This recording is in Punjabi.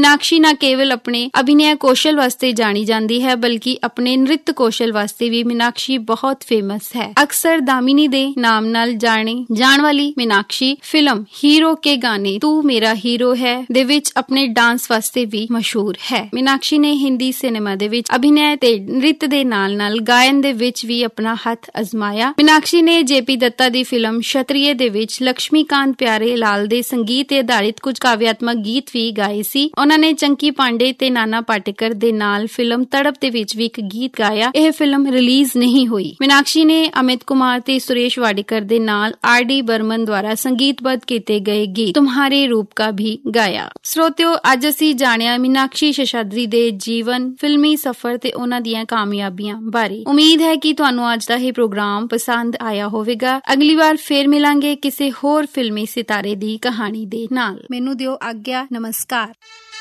ਮੀਨਾਕਸ਼ੀ ਨਾ ਕੇਵਲ ਆਪਣੇ ਅਭਿਨੈ ਕੌਸ਼ਲ ਵਾਸਤੇ ਜਾਣੀ ਜਾਂਦੀ ਹੈ ਬਲਕਿ ਆਪਣੇ ਨ੍ਰਿਤ ਕੌਸ਼ਲ ਵਾਸਤੇ ਵੀ ਮੀਨਾਕਸ਼ੀ ਬਹੁਤ ਫੇਮਸ ਹੈ। ਅਕਸਰ ਦਾਮਿਨੀ ਦੇ ਨਾਮ ਨਾਲ ਜਾਣੀ ਜਾਣ ਵਾਲੀ ਮੀਨਾਕਸ਼ੀ ਫਿਲਮ ਹੀਰੋ ਕੇ ਗਾਨੇ ਤੂੰ ਮੇਰਾ ਹੀਰੋ ਹੈ ਦੇ ਵਿੱਚ ਆਪਣੇ ਡਾਂਸ ਵਾਸਤੇ ਵੀ ਮਸ਼ਹੂਰ ਹੈ। ਮੀਨਾਕਸ਼ੀ ਨੇ ਹਿੰਦੀ ਸਿਨੇਮਾ ਦੇ ਵਿੱਚ ਅਭਿਨੈ ਤੇ ਨ੍ਰਿਤ ਦੇ ਨਾਲ-ਨਾਲ ਗਾਇਨ ਦੇ ਵਿੱਚ ਵੀ ਆਪਣਾ ਹੱਥ ਅਜ਼ਮਾਇਆ। ਮੀਨਾਕਸ਼ੀ ਨੇ ਜੇਪੀ ਦੱਤਾ ਦੀ ਫਿਲਮ ਸ਼ਤਰੀਏ ਦੇ ਵਿੱਚ ਲక్ష్ਮੀਕਾਂਤ ਪਿਆਰੇ ਲਾਲ ਦੇ ਸੰਗੀਤ ਤੇ ਆਧਾਰਿਤ ਕੁਝ ਕਾਵਿਆਤਮਕ ਗੀਤ ਵੀ ਗਾਏ ਸੀ। ਉਹਨਾਂ ਨੇ ਚੰਕੀ ਪਾਂਡੇ ਤੇ ਨਾਨਾ ਪਾਟੇਕਰ ਦੇ ਨਾਲ ਫਿਲਮ ਤੜਪ ਦੇ ਵਿੱਚ ਵੀ ਇੱਕ ਗੀਤ ਗਾਇਆ। ਇਹ ਫਿਲਮ ਰਿਲੀਜ਼ ਨਹੀਂ ਹੋਈ। ਮੀਨਾਕਸ਼ੀ ਨੇ ਅਮਿਤ ਕੁਮਾਰ ਤੇ ਸੁਰੇਸ਼ ਵਾਡੇਕਰ ਦੇ ਨਾਲ ਆਰ.ਡੀ. ਬਰਮਨ ਦੁਆਰਾ ਸੰਗੀਤਬੱਧ ਕੀਤੇ ਗਏ ਗੀਤ ਤੁਮਹਾਰੇ ਰੂਪ ਕਾ ਵੀ ਗਾਇਆ। ਸਰੋਤਿਓ, ਅੱਜ ਅਸੀਂ ਜਾਣਿਆ ਮੀਨਾਕਸ਼ੀ ਸੇਸ਼ਾਦਰੀ ਦੇ ਜੀਵਨ, ਫਿਲਮੀ ਸਫ਼ਰ ਤੇ ਉਹਨਾਂ ਦੀਆਂ ਕਾਮਯਾਬੀਆਂ ਬਾਰੇ। ਉਮੀਦ ਹੈ ਕਿ ਤੁਹਾਨੂੰ ਅੱਜ ਦਾ ਇਹ ਪ੍ਰੋਗਰਾਮ ਪਸੰਦ ਆਇਆ ਹੋਵੇਗਾ। ਅਗਲੀ ਵਾਰ ਫੇਰ ਮਿਲਾਂਗੇ ਕਿਸੇ ਹੋਰ ਫਿਲਮੀ ਸਿਤਾਰੇ ਦੀ ਕਹਾਣੀ ਦੇ ਨਾਲ। ਮੈਨੂੰ ਦਿਓ ਆਗਿਆ। ਨਮਸਕਾਰ।